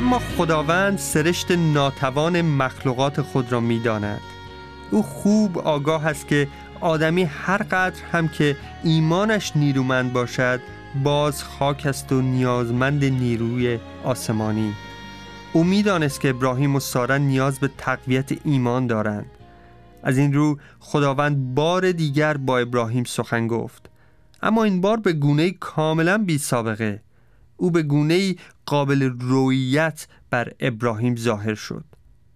اما خداوند سرشت ناتوان مخلوقات خود را می‌داند. او خوب آگاه است که آدمی هر قدر هم که ایمانش نیرومند باشد باز خاک است و نیازمند نیروی آسمانی. او می‌دانست که ابراهیم و ساره نیاز به تقویت ایمان دارند. از این رو خداوند بار دیگر با ابراهیم سخن گفت، اما این بار به گونه‌ای کاملا بی سابقه. او به گونه‌ای قابل رویت بر ابراهیم ظاهر شد.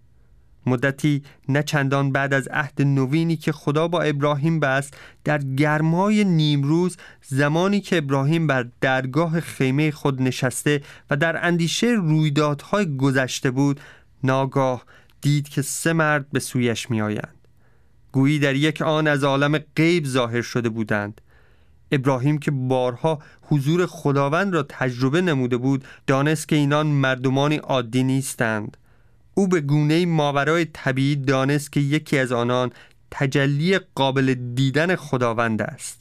مدتی نه چندان بعد از عهد نوینی که خدا با ابراهیم بست، در گرمای نیمروز، زمانی که ابراهیم بر درگاه خیمه خود نشسته و در اندیشه رویدادهای گذشته بود، ناگاه دید که 3 مرد به سویش می آیند. گویی در یک آن از عالم غیب ظاهر شده بودند. ابراهیم که بارها حضور خداوند را تجربه نموده بود، دانست که اینان مردمانی عادی نیستند. او به گونه‌ای ماورای طبیعی دانست که یکی از آنان تجلی قابل دیدن خداوند است.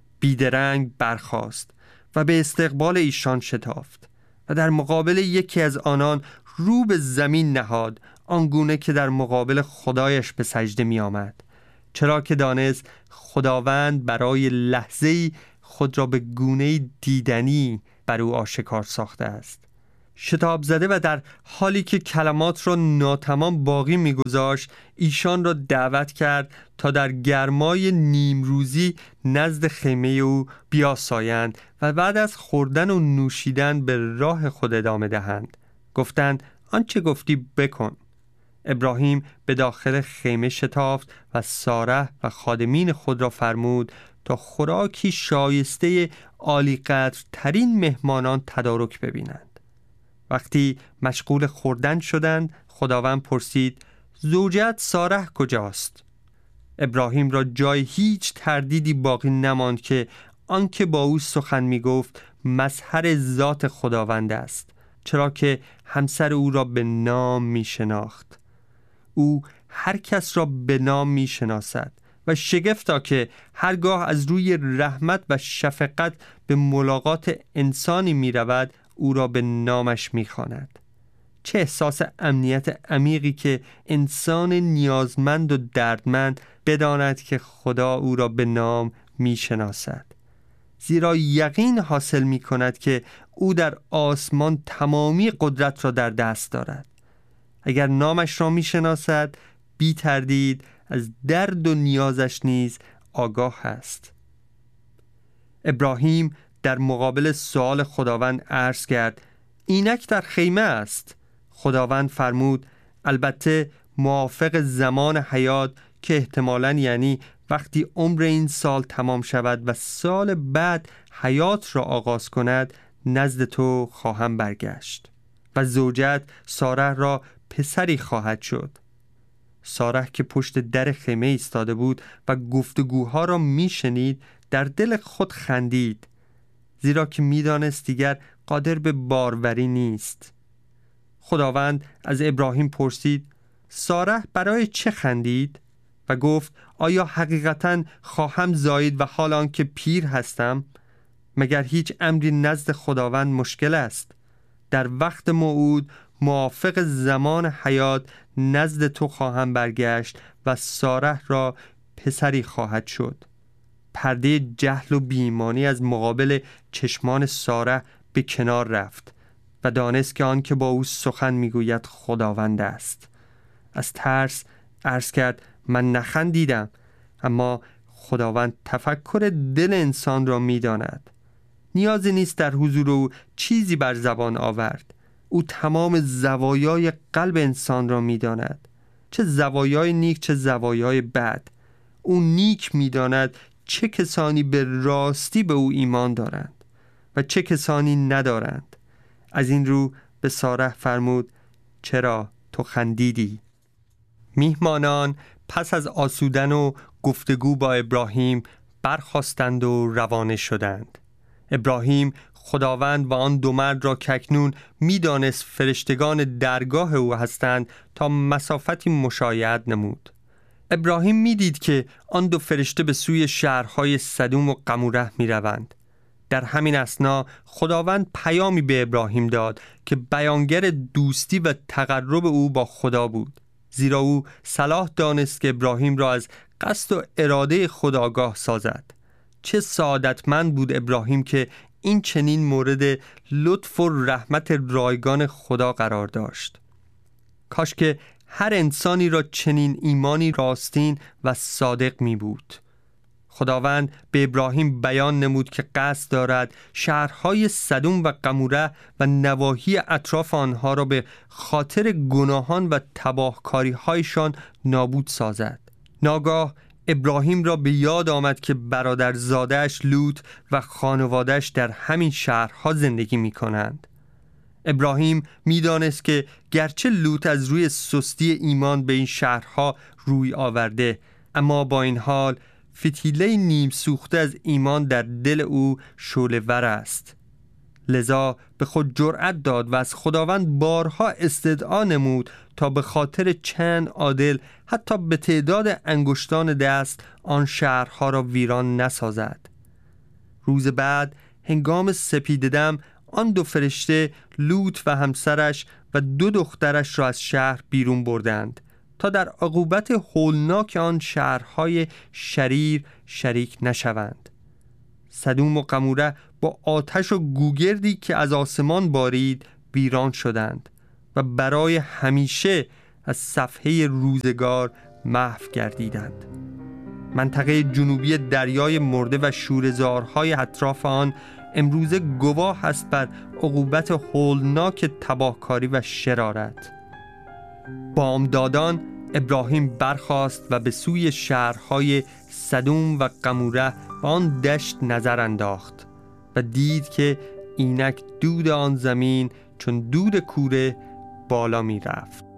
بیدرنگ برخاست و به استقبال ایشان شتافت و در مقابل یکی از آنان رو به زمین نهاد، آنگونه که در مقابل خدایش به سجده می آمد، چرا که دانست خداوند برای لحظه‌ای خود را به گونه‌ای دیدنی بر او آشکار ساخته است. شتاب زده و در حالی که کلمات را ناتمام باقی می‌گذاشت، ایشان را دعوت کرد تا در گرمای نیمروزی نزد خیمه او بیاسایند و بعد از خوردن و نوشیدن به راه خود ادامه دهند. گفتند آنچه گفتی بکن. ابراهیم به داخل خیمه شتافت و ساره و خادمین خود را فرمود تا خوراکی شایسته عالی قدر ترین مهمانان تدارک ببینند. وقتی مشغول خوردن شدند، خداوند پرسید زوجت ساره کجاست؟ ابراهیم را جای هیچ تردیدی باقی نماند که آنکه با او سخن می گفت مظهر ذات خداوند است، چرا که همسر او را به نام می شناخت. او هر کس را به نام می شناسد و شگفتا که هرگاه از روی رحمت و شفقت به ملاقات انسانی می رود او را به نامش می خواند. چه احساس امنیت عمیقی که انسان نیازمند و دردمند بداند که خدا او را به نام می شناسد، زیرا یقین حاصل می کند که او در آسمان تمامی قدرت را در دست دارد. اگر نامش را می شناسد، بی تردید از درد و نیازش نیز آگاه است. ابراهیم در مقابل سؤال خداوند عرض کرد اینک در خیمه است. خداوند فرمود البته موافق زمان حیات که احتمالاً یعنی وقتی عمر این سال تمام شود و سال بعد حیات را آغاز کند، نزد تو خواهم برگشت و زوجت ساره را پسری خواهد شد. ساره که پشت در خیمه ایستاده بود و گفتگوها را میشنید، در دل خود خندید، زیرا که میدانست دیگر قادر به باروری نیست. خداوند از ابراهیم پرسید ساره برای چه خندید؟ و گفت آیا حقیقتاً خواهم زایید و حال آنکه پیر هستم؟ مگر هیچ امری نزد خداوند مشکل است؟ در وقت موعود موافق زمان حیات نزد تو خواهم برگشت و ساره را پسری خواهد شد. پرده جهل و بی‌ایمانی از مقابل چشمان ساره به کنار رفت و دانست که آن که با او سخن میگوید خداوند است. از ترس عرض کرد من نخندیدم، اما خداوند تفکر دل انسان را میداند. نیازی نیست در حضور او چیزی بر زبان آورد. او تمام زوایای قلب انسان را میداند، چه زوایای نیک چه زوایای بد. او نیک میداند چه کسانی به راستی به او ایمان دارند و چه کسانی ندارند. از این رو به ساره فرمود چرا تو خندیدی؟ میهمانان پس از آسودن و گفتگو با ابراهیم برخاستند و روانه شدند. ابراهیم خداوند و آن 2 مرد را که اکنون میدانست فرشتگان درگاه او هستند تا مسافتی مشایعت نمود. ابراهیم میدید که آن 2 فرشته به سوی شهرهای سدوم و قموره می روند. در همین اثنا خداوند پیامی به ابراهیم داد که بیانگر دوستی و تقرب او با خدا بود، زیرا او صلاح دانست که ابراهیم را از قصد و اراده خدا آگاه سازد. چه سعادتمند بود ابراهیم که این چنین مورد لطف و رحمت رایگان خدا قرار داشت. کاش که هر انسانی را چنین ایمانی راستین و صادق می بود. خداوند به ابراهیم بیان نمود که قصد دارد شهرهای سدوم و قموره و نواحی اطراف آنها را به خاطر گناهان و تباهکاری هایشان نابود سازد. ناگاه ابراهیم را به یاد آمد که برادرزاده‌اش لوط و خانواده‌اش در همین شهرها زندگی می کنند. ابراهیم می دانست که گرچه لوط از روی سستی ایمان به این شهرها روی آورده، اما با این حال فتیله نیم سوخته از ایمان در دل او شعله‌ور است. لذا به خود جرأت داد و از خداوند بارها استدعا نمود تا به خاطر چند عادل حتی به تعداد انگشتان دست آن شهرها را ویران نسازد. روز بعد هنگام سپیده‌دم آن دو فرشته لوط و همسرش و دو دخترش را از شهر بیرون بردند تا در عقوبت هولناک آن شهرهای شریر شریک نشوند. سدوم و قموره با آتش و گوگردی که از آسمان بارید ویران شدند و برای همیشه از صفحه روزگار محو گردیدند. منطقه جنوبی دریای مرده و شوره‌زارهای اطراف آن امروزه گواه است بر عقوبت هولناک تباهکاری و شرارت. بامدادان ابراهیم برخاست و به سوی شهرهای سدوم و قموره و آن دشت نظر انداخت و دید که اینک دود آن زمین چون دود کوره بالا می رفت.